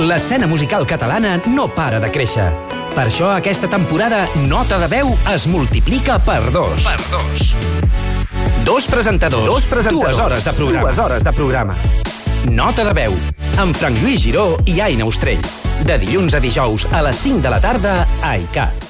l'escena musical catalana no para de créixer. Per això aquesta temporada Nota de Veu es multiplica per 2. Dos presentadors, 2 hores de programa. Nota de Veu, amb Frank Lluís Giró i Aina Ostrell. De dilluns a dijous a les 5 de la tarda a ICAT.